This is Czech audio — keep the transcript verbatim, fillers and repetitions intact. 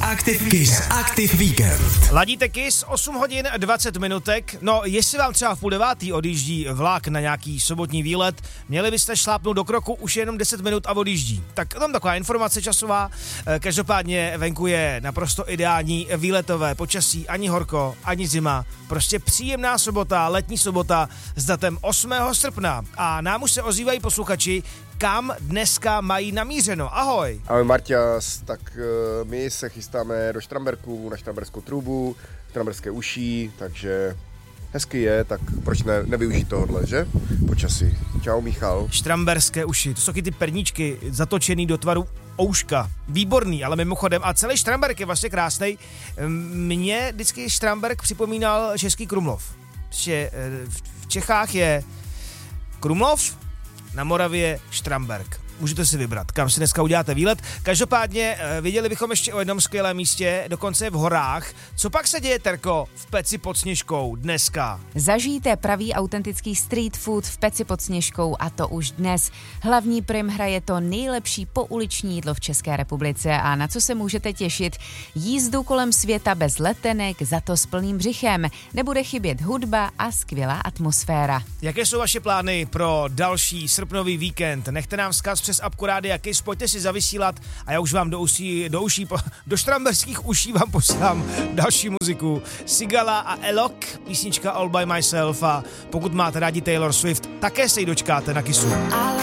Aktiv Kiss. Aktiv víkend. Ladíte Kiss, osm hodin dvacet minutek. No, jestli vám třeba v půl devátý odjíždí vlak na nějaký sobotní výlet, měli byste šlápnout do kroku, už jenom deset minut a odjíždí. Tak tam taková informace časová. Každopádně venku je naprosto ideální výletové počasí, ani horko, ani zima. Prostě příjemná sobota, letní sobota s datem osmého srpna. A nám už se ozývají posluchači, kam dneska mají namířeno. Ahoj. Ahoj Marťas, tak uh, my se chystáme do Štramberku, na Štramberskou trůbu, Štramberské uší, takže hezky je, tak proč ne, nevyužít tohohle, že? Počasí. Čau Michal. Štramberské uši, to jsou ty perníčky zatočený do tvaru ouška. Výborný, ale mimochodem, a celý Štramberk je vlastně krásnej. Mně vždycky Štramberk připomínal Český Krumlov. Že v Čechách je Krumlov, na Moravě Štramberk. Můžete si vybrat, kam si dneska uděláte výlet. Každopádně viděli bychom ještě o jednom skvělém místě, dokonce v horách. Co pak se děje, Terko, v Peci pod Sněžkou dneska? Zažijte pravý autentický street food v Peci pod Sněžkou a to už dnes. Hlavní prim hraje to nejlepší pouliční jídlo v České republice a na co se můžete těšit? Jízdu kolem světa bez letenek, za to s plným břichem. Nebude chybět hudba a skvělá atmosféra. Jaké jsou vaše plány pro další srpnový víkend? Nechte nám vzkaz přes apku Rádia Kiss, pojďte si zavysílat a já už vám do uší, do uší, do štramberských uší vám posílám další muziku. Sigala a Elok, písnička All by Myself, a pokud máte rádi Taylor Swift, také se jí dočkáte na Kissu.